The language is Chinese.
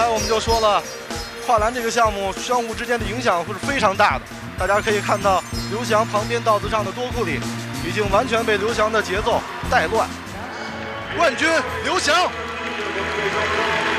我们就说了，跨栏这个项目相互之间的影响是非常大的。大家可以看到，刘翔旁边道子上的多库里已经完全被刘翔的节奏带乱。冠军刘翔。